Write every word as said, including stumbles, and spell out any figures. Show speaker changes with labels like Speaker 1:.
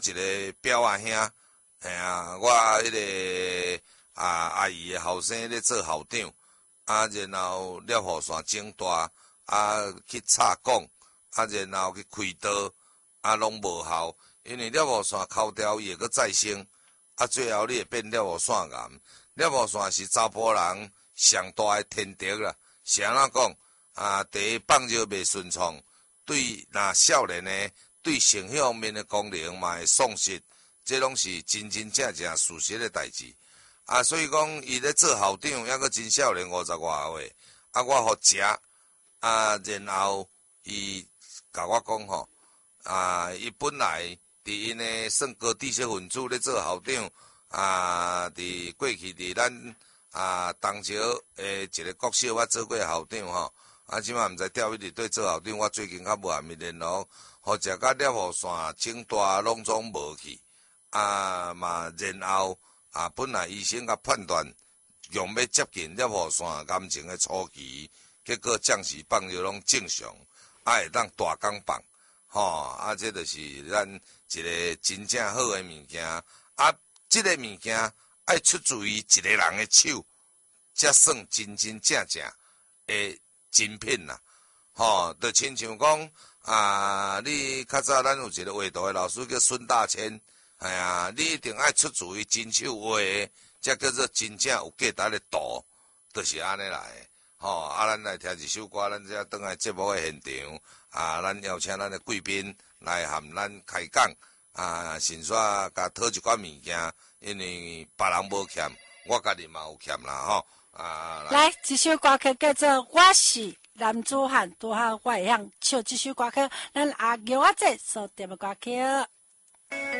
Speaker 1: 一个表阿兄，哎呀，我迄、那个啊阿姨的后生咧做校长，啊，然后了雨伞整大，啊去插管，啊，然后去开刀，啊，拢无效，因为了雨伞抠掉伊会阁再生，啊，最后你会变了雨伞癌。了雨伞是查甫人上大的天敌啦，是安怎讲？啊，第一放尿袂顺畅，对若少年的对性方面的功能嘛会丧失，这拢是真真正正事实的代志。啊，所以讲伊咧做校长，还阁真少年，五十外岁，啊，我互食，啊，然后伊甲我讲吼，啊，伊本来伫因的算高知识分子咧做校长。啊！伫过去伫咱啊东桥诶一个国小，我做过校长吼。啊，即马毋知调去伫对做校长，我最近较无暗密联络，或者甲了雨伞整大拢总无去。啊嘛，然后啊，本来医生甲判断用要接近了雨伞癌症诶初期，结果暂时放尿拢正常，啊会当大工放，吼啊，这著是咱一个真正好诶物件啊。这个物件爱出自于一个人的手，才算真真正正的精品啦。吼，就亲像讲啊，你较早咱有一个画图的老师叫孙大千，哎呀，你一定爱出自于真手画的，才叫做真正有价值的图，就是安尼来的。吼，啊，咱来听一首歌，咱这转来节目的现场，啊，咱邀请咱的贵宾来含咱开讲。啊，先煞甲讨一寡物件，因为别人无欠，我家己嘛有欠啦吼。啊，
Speaker 2: 来，这首歌曲叫做《我是男子汉》，拄好我会晓唱这首歌曲，咱阿牛仔仔所点的歌曲。